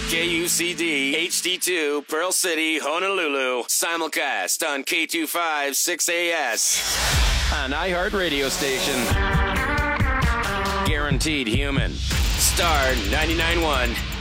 KUCD HD2 Pearl City, Honolulu. Simulcast on K25 6AS. An iHeart radio station. Guaranteed human. Star 99.1.